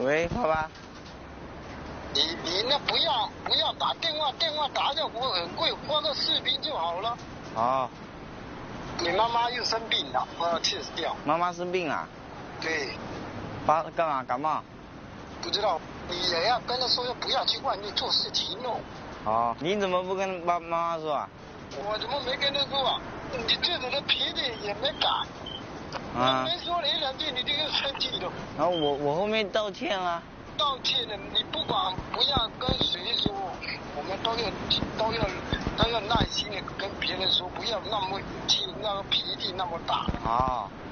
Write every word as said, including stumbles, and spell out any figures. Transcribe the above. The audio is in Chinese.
喂，爸爸。 你你那不要不要打电话，电话打着我很贵，发个视频就好了。 哦。 你妈妈又生病了，我要气死掉。 妈妈生病了？ 对。 发干嘛？感冒？ 不知道，你也要跟她说，不要去外面做事情哦。 哦，你怎么不跟妈妈妈说啊？ 我怎么没跟她说啊？你这种的脾气也没改。啊。我没说你两句，你就又生气了。 然后我我后面道歉了。 道歉了，你不管不要跟谁说，我们都要都要都要耐心的跟别人说，不要那么气，那个脾气那么大。 好。